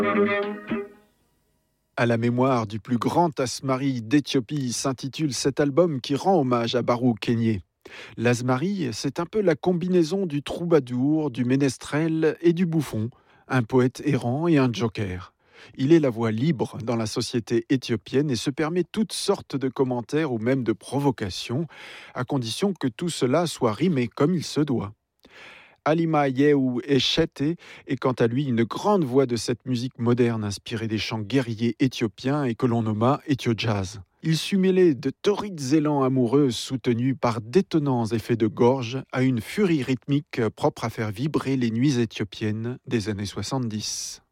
À la mémoire du plus grand Asmari d'Éthiopie s'intitule cet album qui rend hommage à Barou Kenyé. L'Asmari, c'est un peu la combinaison du troubadour, du ménestrel et du bouffon, un poète errant et un joker. Il est la voix libre dans la société éthiopienne et se permet toutes sortes de commentaires ou même de provocations, à condition que tout cela soit rimé comme il se doit. Halima Yehu Eshete est quant à lui une grande voix de cette musique moderne inspirée des chants guerriers éthiopiens et que l'on nomma Ethio-Jazz. Il sut mêler de torrides élans amoureux soutenus par d'étonnants effets de gorge à une furie rythmique propre à faire vibrer les nuits éthiopiennes des années 70.